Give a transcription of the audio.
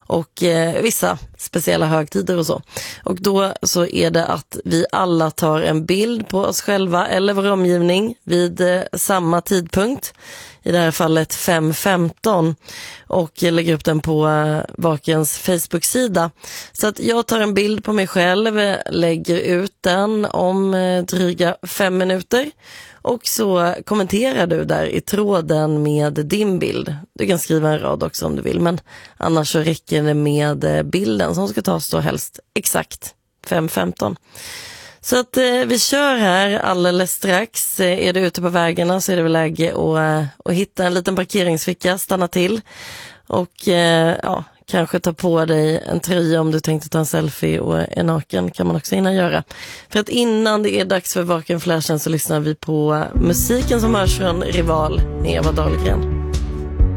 och vissa speciella högtider och så. Och då så är det att vi alla tar en bild på oss själva eller vår omgivning vid samma tidpunkt. I det här fallet 5:15 och lägger upp den på Vakens Facebook-sida. Så att jag tar en bild på mig själv, lägger ut den om dryga 5 minuter och så kommenterar du där i tråden med din bild. Du kan skriva en rad också om du vill, men annars så räcker det med bilden som ska tas då helst exakt 5:15. Så att vi kör här alldeles strax. Är du ute på vägarna så är det väl läge att hitta en liten parkeringsficka, stanna till och kanske ta på dig en tröja om du tänkte ta en selfie och är naken kan man också hinna göra. För att innan det är dags för Vaken Flashen så lyssnar vi på musiken som hörs från Rival med Eva Dahlgren.